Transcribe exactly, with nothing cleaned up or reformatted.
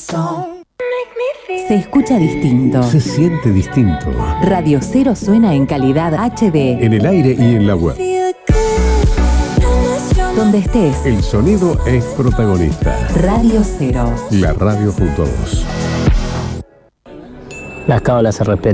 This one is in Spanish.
Se escucha distinto. Se siente distinto. Radio Cero suena en calidad H D. En el aire y en la web. Donde estés. El sonido es protagonista. Radio Cero. La radio junto a vos. Las cábalas se respetan.